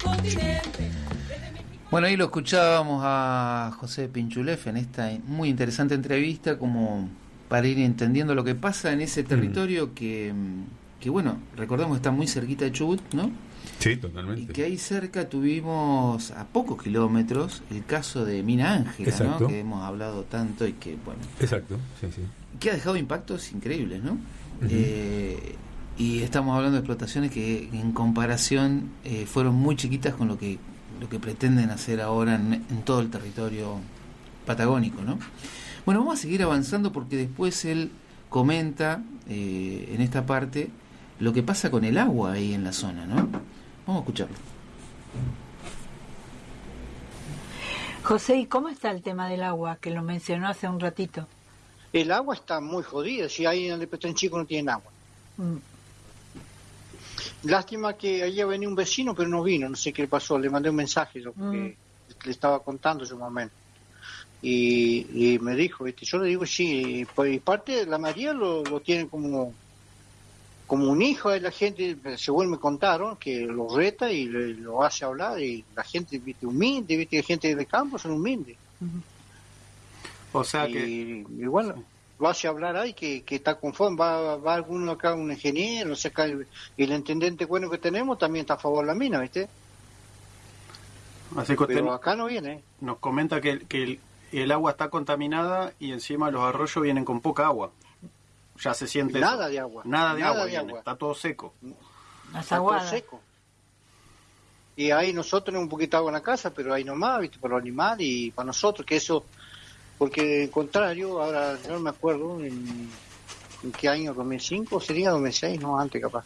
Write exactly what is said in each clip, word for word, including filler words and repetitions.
Bueno, ahí lo escuchábamos a José Pinchulef en esta muy interesante entrevista, como para ir entendiendo lo que pasa en ese territorio mm. que, que, bueno, recordemos que está muy cerquita de Chubut, ¿no? Sí, totalmente. Y que ahí cerca tuvimos, a pocos kilómetros, el caso de Mina Ángela, ¿no? Que hemos hablado tanto y que, bueno... Exacto, sí, sí. Que ha dejado impactos increíbles, ¿no? Uh-huh. Eh, y estamos hablando de explotaciones que, en comparación, eh, fueron muy chiquitas con lo que lo que pretenden hacer ahora en, en todo el territorio patagónico, ¿no? Bueno, vamos a seguir avanzando porque después él comenta eh, en esta parte lo que pasa con el agua ahí en la zona, ¿no? Vamos a escucharlo. José, ¿y cómo está el tema del agua, que lo mencionó hace un ratito? El agua está muy jodida, si ahí en el Petrén Chico no tienen agua. Mm. Lástima que allá venía un vecino, pero no vino, no sé qué le pasó, le mandé un mensaje, yo, porque mm. le estaba contando ese momento. Y, y me dijo, ¿viste? Yo le digo, sí, pues parte, la mayoría lo, lo tienen como, como un hijo de la gente, según me contaron, que lo reta y le, lo hace hablar, y la gente, ¿viste? Humilde, ¿viste? La gente de campo son humildes. Uh-huh. O sea y, que... Y bueno... Sí. Lo hace hablar ahí, que, que está conforme, va, va alguno acá, un ingeniero, no sé, acá, el, y el intendente bueno que tenemos también está a favor de la mina, ¿viste? Así que Pero usted acá no viene. Nos comenta que, que el, el agua está contaminada y encima los arroyos vienen con poca agua. Ya se siente Nada eso. de agua. Nada de Nada agua de viene, agua. está todo seco. Está todo seco. Y ahí nosotros tenemos un poquito de agua en la casa, pero ahí nomás, ¿viste? Para los animales y para nosotros, que eso... Porque, al contrario, ahora yo no me acuerdo en, en qué año, dos mil cinco, sería dos mil seis, no, antes capaz.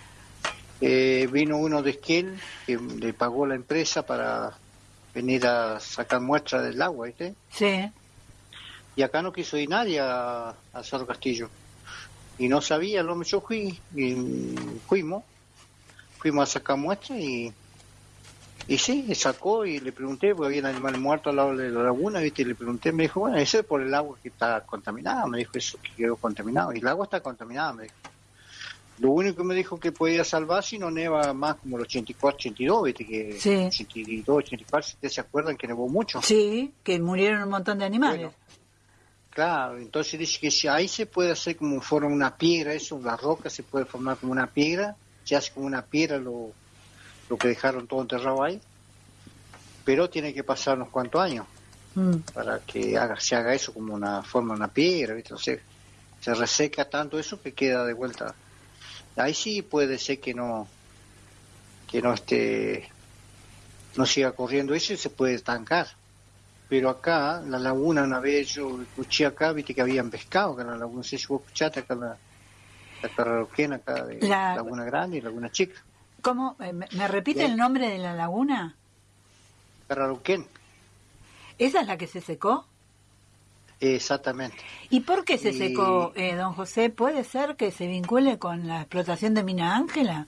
Eh, vino uno de Esquel, que le pagó la empresa para venir a sacar muestras del agua, ¿viste? Sí. Y acá no quiso ir nadie a, a Cerro Castillo. Y no sabía, lo yo fui, y fuimos, fuimos a sacar muestras y... Y sí, sacó y le pregunté, porque había un animal muerto al lado de la laguna, ¿viste? Y le pregunté, me dijo, bueno, eso es por el agua que está contaminada, me dijo, eso que quedó contaminado. Y el agua está contaminada, me dijo. Lo único que me dijo que podía salvar si no neva más como el ochenta y cuatro, ochenta y dos, ¿viste? Que sí. ochenta y dos, ochenta y cuatro, ¿ustedes se acuerdan que nevó mucho? Sí, que murieron un montón de animales. Bueno, claro, entonces dice que si ahí se puede hacer como forma una piedra, eso, la roca se puede formar como una piedra, se hace como una piedra lo... lo que dejaron todo enterrado ahí, pero tiene que pasar unos cuantos años mm. para que haga, se haga eso como una forma, una piedra, ¿viste? O sea, se reseca tanto eso que queda de vuelta. Ahí sí puede ser que no, que no esté, no siga corriendo eso y se puede estancar. Pero acá, la laguna, una vez yo escuché acá, viste que habían pescado acá en la laguna, no sé si vos escuchaste acá la, la Carraroquena, acá de la... Laguna Grande y Laguna Chica. ¿Cómo? ¿Me repite el nombre de la laguna? Carraruquén. ¿Esa es la que se secó? Exactamente. ¿Y por qué se y... secó, eh, don José? ¿Puede ser que se vincule con la explotación de Mina Ángela?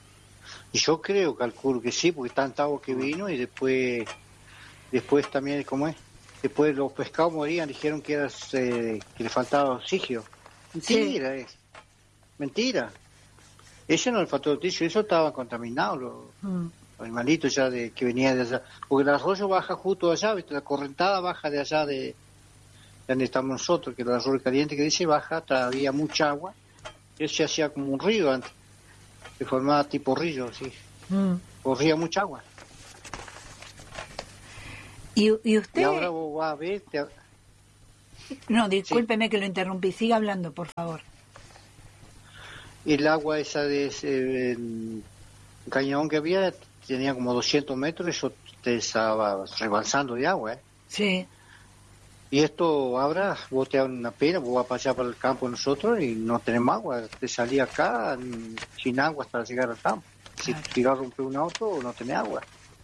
Yo creo, calculo que sí, porque tanta agua que vino y después, después también, ¿cómo es? Después los pescados morían, dijeron que, era, eh, que le faltaba oxígeno. Mentira, sí. es. Mentira. Eso no le faltó oxígeno, eso estaba contaminado, los, mm. los animalitos ya de que venía de allá. Porque el arroyo baja justo allá, ¿viste? La correntada baja de allá de, de donde estamos nosotros, que el arroyo caliente que dice baja, había mucha agua. Eso se hacía como un río antes, se formaba tipo río, así. Mm. Corría mucha agua. ¿Y, y usted? Y ahora vos vas a ver... Te... No, discúlpeme sí. que lo interrumpí, siga hablando, por favor. El agua esa de ese el cañón que había tenía como doscientos metros, eso te estaba rebalsando de agua, ¿eh? Sí. Y esto ahora, vos te dan una pena, vos vas a pasar por el campo nosotros y no tenemos agua, te salí acá sin agua hasta llegar al campo. Claro. Si tirás a romper un auto, no tenés agua.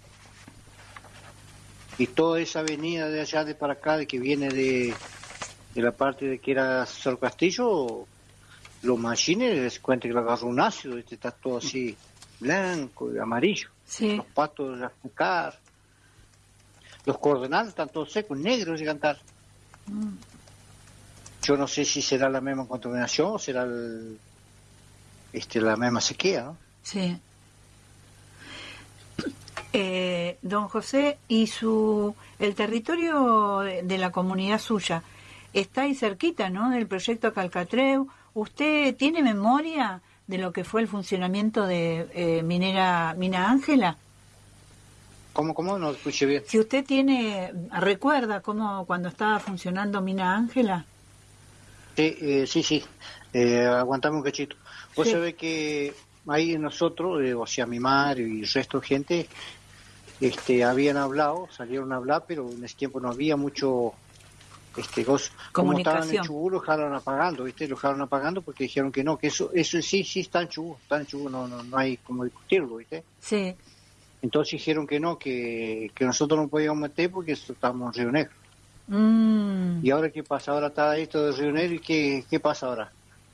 Y toda esa avenida de allá de para acá, de que viene de, de la parte de que era Cerro Castillo, los machines les cuenta que lo agarró un ácido, este está todo así blanco y amarillo. Sí. Los patos de azúcar, los coordenales están todos secos, negros de cantar. Mm. Yo no sé si será la misma contaminación o será el, este, la misma sequía, ¿no? Sí. Eh, don José, ¿y su el territorio de, de la comunidad suya está ahí cerquita, ¿no?, del proyecto Calcatreu? ¿Usted tiene memoria de lo que fue el funcionamiento de eh, minera Mina Ángela? ¿Cómo, cómo? No escuché bien. Si usted tiene, recuerda cómo cuando estaba funcionando Mina Ángela. Sí, eh, sí, sí. Eh, aguantame un cachito. Vos Sí. sabés que ahí nosotros, eh, o sea, mi madre y el resto de gente, este, habían hablado, salieron a hablar, pero en ese tiempo no había mucho, este, gozo. Como estaban en Comunicación. Chubut, lo dejaron apagando, ¿viste? Lo dejaron apagando porque dijeron que no, que eso, eso sí, sí está en Chubut, está en Chubut, no, no, no hay como discutirlo, ¿viste? Sí. Entonces dijeron que no, que, que nosotros no podíamos meter porque esto estamos en Río Negro. Mm, ¿Y ahora qué pasa? Ahora está esto de Río Negro y ¿qué, qué pasa ahora?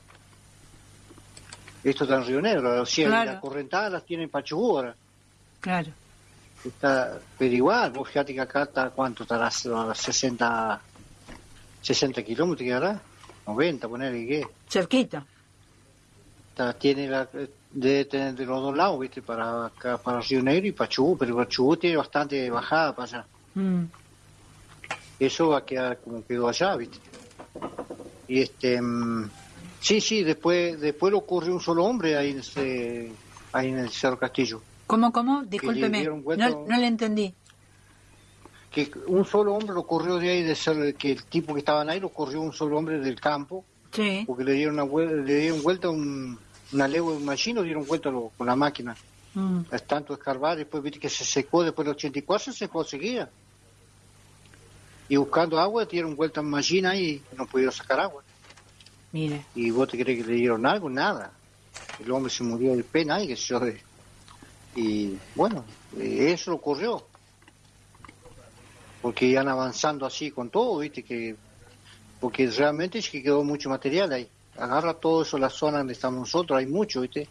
Esto está en Río Negro, o sea, Claro. las correntadas las tienen para Chubut ahora. claro. Está, pero igual, vos fíjate que acá está, ¿cuánto estará? sesenta, sesenta kilómetros quedará, noventa, ponerle que Cerquita. está, tiene la, debe tener de los dos lados, ¿viste? Para acá, para Río Negro y para Chubut, pero para Chubut tiene bastante bajada para allá. Mm, Eso va a quedar como quedó allá, ¿viste? Y este, mm, sí, sí, después, después le ocurrió un solo hombre ahí en ese, ahí en el Cerro Castillo. ¿Cómo, cómo? Discúlpeme. dieron vuelta- No, no le entendí. Que un solo hombre lo corrió de ahí, de ser, que el tipo que estaban ahí lo corrió un solo hombre del campo, Sí. porque le dieron una vuelta, le dieron vuelta un, una legua de un machino, dieron vuelta lo- con la máquina. Mm, Es tanto escarbar, después viste que se secó, después del ochenta y cuatro se secó seguida. Y buscando agua, dieron vuelta en máquina y no pudieron sacar agua. mire. ¿Y vos te crees que le dieron algo? Nada. El hombre se murió de pena y que yo de... Y bueno, eh, eso ocurrió. Porque iban avanzando así con todo, viste, que porque realmente es que quedó mucho material ahí. Agarra todo eso, la zona donde estamos nosotros, hay mucho, viste.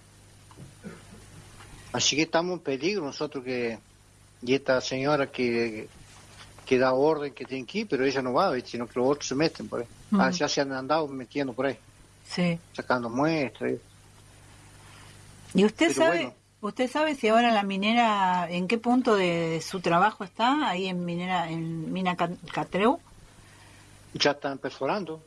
Así que estamos en peligro nosotros que... Y esta señora que, que da orden que tiene que ir, pero ella no va, ¿viste? Sino que los otros se meten por ahí. Mm. Ah, ya se han andado metiendo por ahí, Sí. sacando muestras. ¿Y usted Pero sabe, bueno. usted sabe si ahora la minera, en qué punto de su trabajo está, ahí en minera, en Mina Ca- Catreu? Ya están perforando.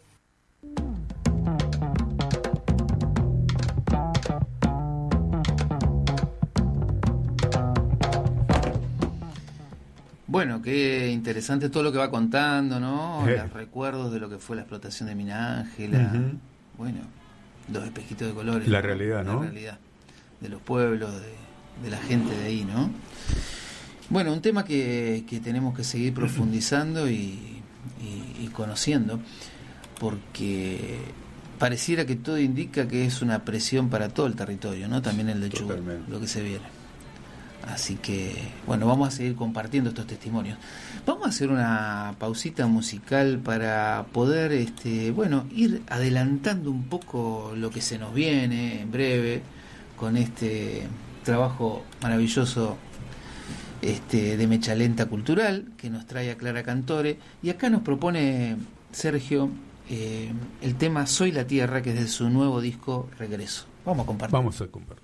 Bueno, qué interesante todo lo que va contando, ¿no? Eh. Los recuerdos de lo que fue la explotación de Mina Ángela. Ujú. Bueno, los espejitos de colores. La realidad, ¿no? La realidad de los pueblos, de, de la gente de ahí, ¿no? Bueno, un tema que, que tenemos que seguir profundizando y, y, y conociendo, porque pareciera que todo indica que es una presión para todo el territorio, ¿no? También el de Chubut, Totalmente. lo que se viene. Así que, bueno, vamos a seguir compartiendo estos testimonios. Vamos a hacer una pausita musical para poder, este, bueno, ir adelantando un poco lo que se nos viene en breve con este trabajo maravilloso este, de Mechalenta Cultural que nos trae a Clara Cantore. Y acá nos propone Sergio eh, el tema Soy la Tierra, que es de su nuevo disco Regreso. Vamos a compartir. Vamos a compartir.